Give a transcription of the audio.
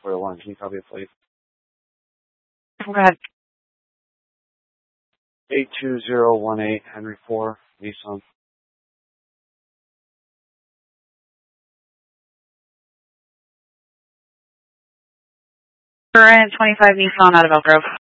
401. Can you copy it, please? Go ahead. 82018 Henry 4, Nissan. 25 Nissan out of Elk Grove.